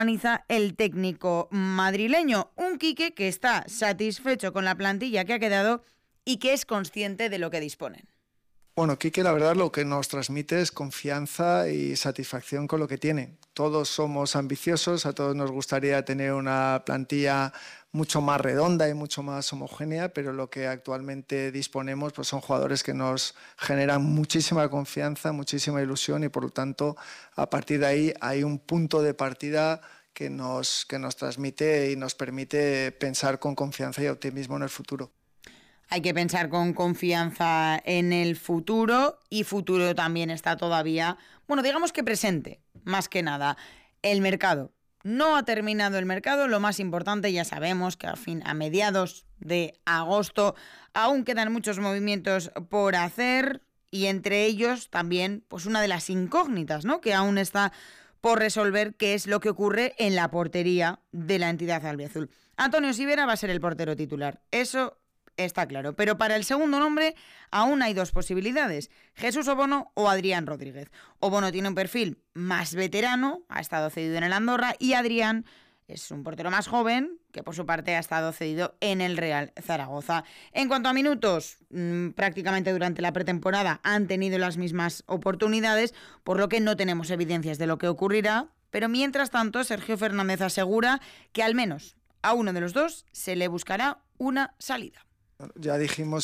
organiza el técnico madrileño. Un Quique que está satisfecho con la plantilla que ha quedado y que es consciente de lo que disponen. Bueno, Quique, la verdad, lo que nos transmite es confianza y satisfacción con lo que tiene. Todos somos ambiciosos, a todos nos gustaría tener una plantilla mucho más redonda y mucho más homogénea, pero lo que actualmente disponemos pues son jugadores que nos generan muchísima confianza, muchísima ilusión y por lo tanto a partir de ahí hay un punto de partida que nos transmite y nos permite pensar con confianza y optimismo en el futuro. Hay que pensar con confianza en el futuro y futuro también está todavía, bueno, digamos que presente, más que nada, el mercado. No ha terminado el mercado, lo más importante ya sabemos que a mediados de agosto aún quedan muchos movimientos por hacer y entre ellos también pues una de las incógnitas, ¿no?, que aún está por resolver, qué es lo que ocurre en la portería de la entidad albiazul. Antonio Sivera va a ser el portero titular, eso está claro, pero para el segundo nombre aún hay dos posibilidades, Jesús Obono o Adrián Rodríguez. Obono tiene un perfil más veterano, ha estado cedido en el Andorra, y Adrián es un portero más joven, que por su parte ha estado cedido en el Real Zaragoza. En cuanto a minutos, prácticamente durante la pretemporada han tenido las mismas oportunidades, por lo que no tenemos evidencias de lo que ocurrirá, pero mientras tanto Sergio Fernández asegura que al menos a uno de los dos se le buscará una salida. Ya dijimos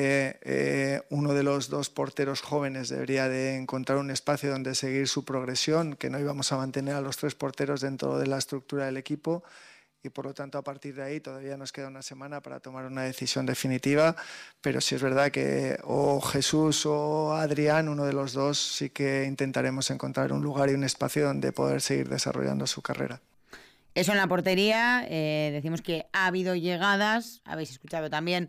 que uno de los dos porteros jóvenes debería de encontrar un espacio donde seguir su progresión, que no íbamos a mantener a los tres porteros dentro de la estructura del equipo y por lo tanto a partir de ahí todavía nos queda una semana para tomar una decisión definitiva, pero sí es verdad que o Jesús o Adrián, uno de los dos, sí que intentaremos encontrar un lugar y un espacio donde poder seguir desarrollando su carrera. Eso en la portería, decimos que ha habido llegadas, habéis escuchado también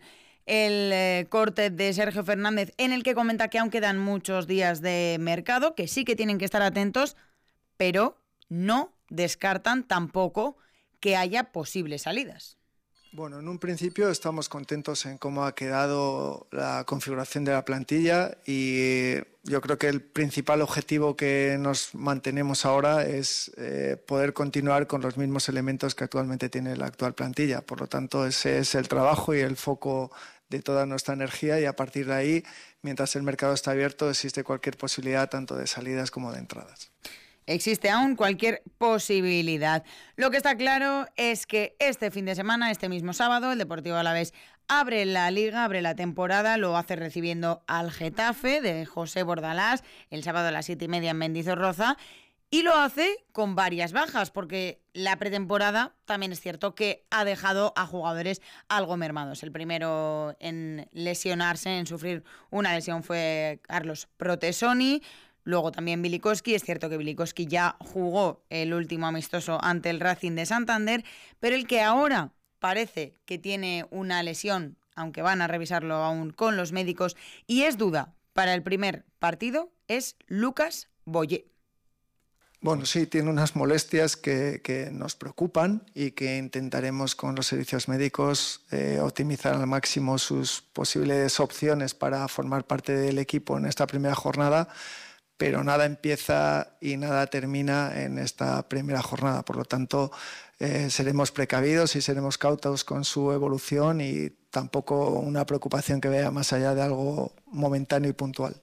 el corte de Sergio Fernández en el que comenta que aún quedan muchos días de mercado, que sí que tienen que estar atentos, pero no descartan tampoco que haya posibles salidas. Bueno, en un principio estamos contentos en cómo ha quedado la configuración de la plantilla y yo creo que el principal objetivo que nos mantenemos ahora es poder continuar con los mismos elementos que actualmente tiene la actual plantilla. Por lo tanto, ese es el trabajo y el foco de toda nuestra energía y a partir de ahí, mientras el mercado está abierto, existe cualquier posibilidad tanto de salidas como de entradas. Existe aún cualquier posibilidad. Lo que está claro es que este fin de semana, este mismo sábado, el Deportivo Alavés abre la liga, abre la temporada, lo hace recibiendo al Getafe de José Bordalás el sábado a las 7:30 en Mendizorroza y lo hace con varias bajas porque la pretemporada también es cierto que ha dejado a jugadores algo mermados. El primero en lesionarse, en sufrir una lesión fue Carlos Protesoni. Luego también Bilikowski, es cierto que Bilikowski ya jugó el último amistoso ante el Racing de Santander, pero el que ahora parece que tiene una lesión, aunque van a revisarlo aún con los médicos, y es duda para el primer partido, es Lucas Boyé. Bueno, sí, tiene unas molestias que nos preocupan y que intentaremos con los servicios médicos optimizar al máximo sus posibles opciones para formar parte del equipo en esta primera jornada. Pero nada empieza y nada termina en esta primera jornada. Por lo tanto, seremos precavidos y seremos cautos con su evolución y tampoco una preocupación que vaya más allá de algo momentáneo y puntual.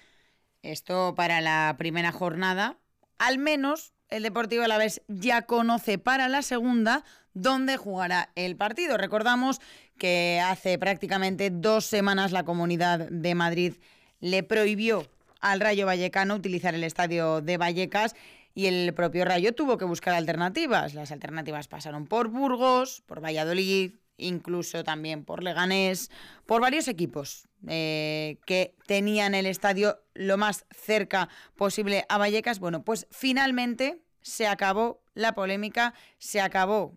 Esto para la primera jornada. Al menos el Deportivo Alavés ya conoce para la segunda dónde jugará el partido. Recordamos que hace prácticamente 2 semanas la Comunidad de Madrid le prohibió al Rayo Vallecano utilizar el estadio de Vallecas y el propio Rayo tuvo que buscar alternativas. Las alternativas pasaron por Burgos, por Valladolid, incluso también por Leganés, por varios equipos que tenían el estadio lo más cerca posible a Vallecas. Bueno, pues finalmente se acabó la polémica, se acabó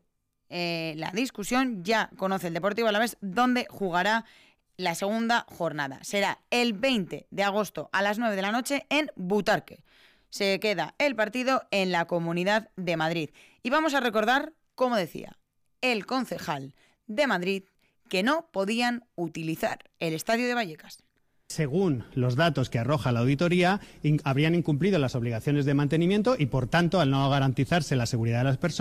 la discusión, ya conoce el Deportivo Alavés dónde jugará la segunda jornada. Será el 20 de agosto a las 9 de la noche en Butarque. Se queda el partido en la Comunidad de Madrid. Y vamos a recordar, como decía el concejal de Madrid, que no podían utilizar el estadio de Vallecas. Según los datos que arroja la auditoría, habrían incumplido las obligaciones de mantenimiento y, por tanto, al no garantizarse la seguridad de las personas,